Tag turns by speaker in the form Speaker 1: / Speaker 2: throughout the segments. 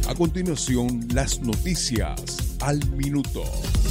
Speaker 1: A continuación, las noticias al minuto.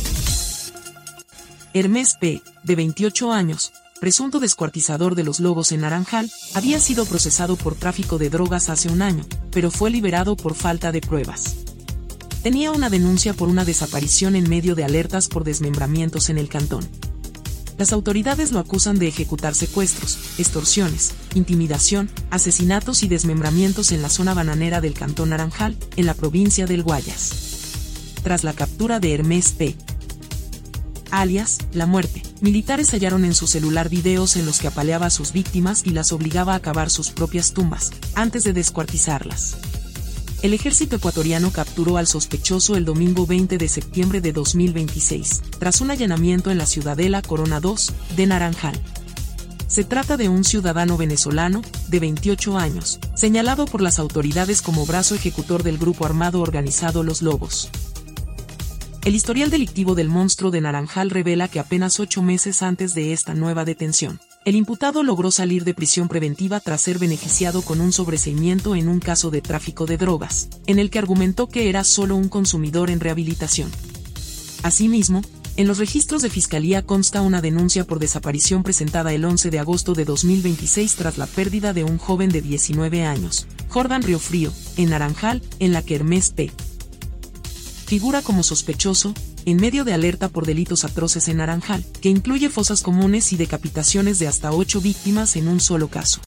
Speaker 2: Hermes P., de 28 años, presunto descuartizador de los lobos en Naranjal, había sido procesado por tráfico de drogas hace un año, pero fue liberado por falta de pruebas. Tenía una denuncia por una desaparición en medio de alertas por desmembramientos en el cantón. Las autoridades lo acusan de ejecutar secuestros, extorsiones, intimidación, asesinatos y desmembramientos en la zona bananera del cantón Naranjal, en la provincia del Guayas. Tras la captura de Hermes P., alias La Muerte, militares hallaron en su celular videos en los que apaleaba a sus víctimas y las obligaba a cavar sus propias tumbas, antes de descuartizarlas. El ejército ecuatoriano capturó al sospechoso el domingo 20 de septiembre de 2026, tras un allanamiento en la Ciudadela Corona II, de Naranjal. Se trata de un ciudadano venezolano, de 28 años, señalado por las autoridades como brazo ejecutor del grupo armado organizado Los Lobos. El historial delictivo del monstruo de Naranjal revela que apenas 8 meses antes de esta nueva detención, el imputado logró salir de prisión preventiva tras ser beneficiado con un sobreseimiento en un caso de tráfico de drogas, en el que argumentó que era solo un consumidor en rehabilitación. Asimismo, en los registros de Fiscalía consta una denuncia por desaparición presentada el 11 de agosto de 2026 tras la pérdida de un joven de 19 años, Jordan Riofrío, en Naranjal, en la que Hermes P. figura como sospechoso, en medio de alerta por delitos atroces en Naranjal, que incluye fosas comunes y decapitaciones de hasta 8 víctimas en un solo caso.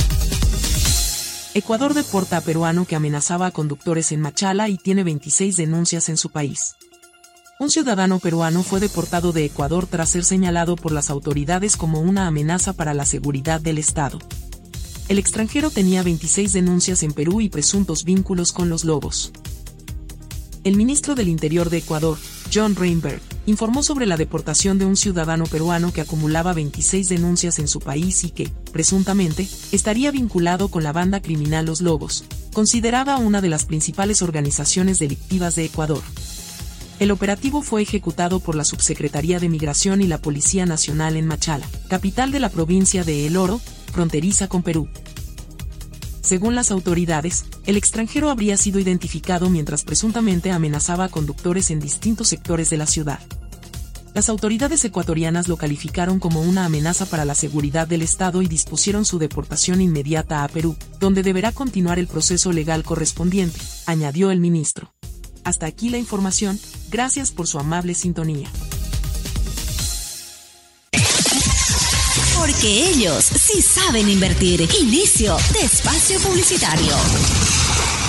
Speaker 2: Ecuador deporta a peruano que amenazaba a conductores en Machala y tiene 26 denuncias en su país. Un ciudadano peruano fue deportado de Ecuador tras ser señalado por las autoridades como una amenaza para la seguridad del Estado. El extranjero tenía 26 denuncias en Perú y presuntos vínculos con los lobos. El ministro del Interior de Ecuador, John Reinberg, informó sobre la deportación de un ciudadano peruano que acumulaba 26 denuncias en su país y que, presuntamente, estaría vinculado con la banda criminal Los Lobos, considerada una de las principales organizaciones delictivas de Ecuador. El operativo fue ejecutado por la Subsecretaría de Migración y la Policía Nacional en Machala, capital de la provincia de El Oro, fronteriza con Perú. Según las autoridades, el extranjero habría sido identificado mientras presuntamente amenazaba a conductores en distintos sectores de la ciudad. Las autoridades ecuatorianas lo calificaron como una amenaza para la seguridad del Estado y dispusieron su deportación inmediata a Perú, donde deberá continuar el proceso legal correspondiente, añadió el ministro. Hasta aquí la información, gracias por su amable sintonía.
Speaker 3: Porque ellos sí saben invertir. Inicio de espacio publicitario.